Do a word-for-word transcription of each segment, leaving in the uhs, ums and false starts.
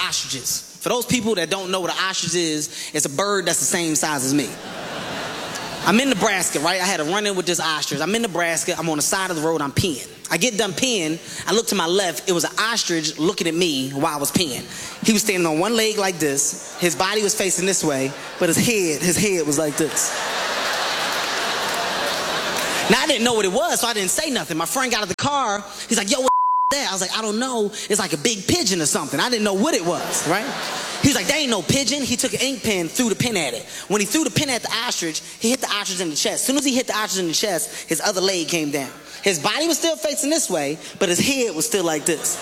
ostriches. For those people that don't know what an ostrich is, it's a bird that's the same size as me. I'm in Nebraska, right? I had a run-in with this ostrich. I'm in Nebraska. I'm on the side of the road. I'm peeing. I get done peeing. I look to my left. It was an ostrich looking at me while I was peeing. He was standing on one leg like this. His body was facing this way, but his head, his head was like this. Now, I didn't know what it was, so I didn't say nothing. My friend got out of the car. He's like, yo, what that? I was like, I don't know. It's like a big pigeon or something. I didn't know what it was, right? He was like, that ain't no pigeon. He took an ink pen, threw the pen at it. When he threw the pen at the ostrich, he hit the ostrich in the chest. As soon as he hit the ostrich in the chest, his other leg came down. His body was still facing this way, but his head was still like this.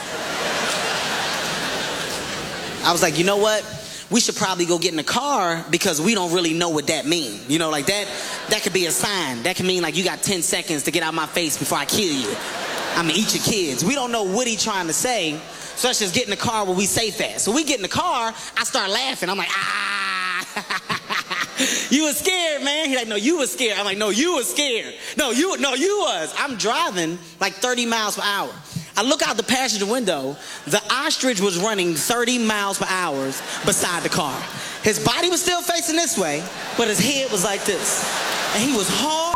I was like, you know what? We should probably go get in the car because we don't really know what that means. You know, like that, that could be a sign. That could mean like you got ten seconds to get out of my face before I kill you. I'm gonna eat your kids. We don't know what he's trying to say, so let's just get in the car where we safe at. So we get in the car, I start laughing. I'm like, ah, you was scared, man. He's like, no, you was scared. I'm like, no, you was scared. No, you, no, you was. I'm driving like thirty miles per hour. I look out the passenger window. The ostrich was running thirty miles per hour beside the car. His body was still facing this way, but his head was like this. And he was hard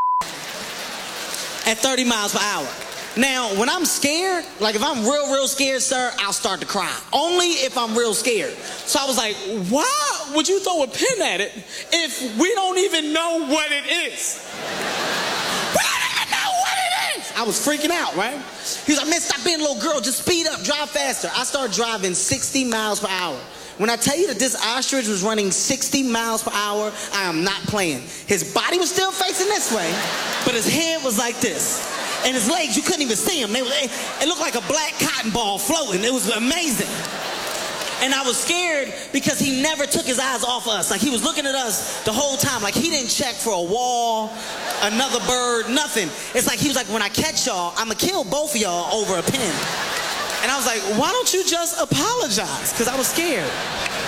at thirty miles per hour. Now, when I'm scared, like if I'm real, real scared, sir, I'll start to cry. Only if I'm real scared. So I was like, why would you throw a pin at it if we don't even know what it is? We don't even know what it is. I was freaking out, right? He was like, man, stop being a little girl. Just speed up, drive faster. I started driving sixty miles per hour. When I tell you that this ostrich was running sixty miles per hour, I am not playing. His body was still facing this way, but his head was like this. And his legs, you couldn't even see them. They was, it looked like a black cotton ball floating. It was amazing. And I was scared because he never took his eyes off us. Like he was looking at us the whole time. Like he didn't check for a wall, another bird, nothing. It's like he was like, when I catch y'all, I'm gonna kill both of y'all over a pin. And I was like, why don't you just apologize? Because I was scared.